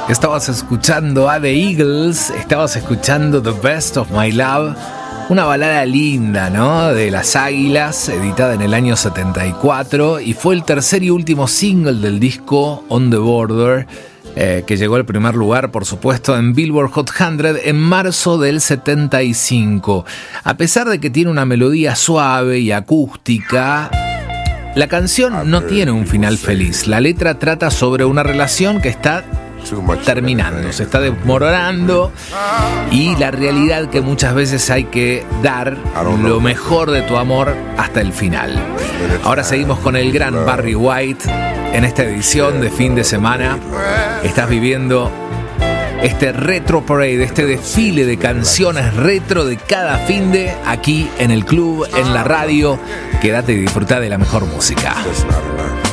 Estabas escuchando a The Eagles, estabas escuchando The Best of My Love, una balada linda, ¿no? De las Águilas, editada en el año 74, y fue el tercer y último single del disco On the Border, que llegó al primer lugar, por supuesto, en Billboard Hot 100 en marzo del 75. A pesar de que tiene una melodía suave y acústica, la canción no tiene un final feliz. La letra trata sobre una relación que está terminando, se está desmoronando, y la realidad que muchas veces hay que dar lo mejor de tu amor hasta el final. Ahora seguimos con el gran Barry White en esta edición de fin de semana. Estás viviendo este Retro Parade, este desfile de canciones retro de cada fin de aquí en el club, en la radio. Quédate y disfruta de la mejor música.